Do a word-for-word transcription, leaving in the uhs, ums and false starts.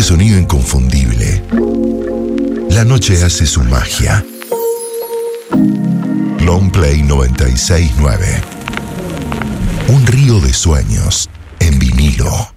sonido inconfundible. La noche hace su magia. Longplay noventa y seis nueve. Un río de sueños en vinilo.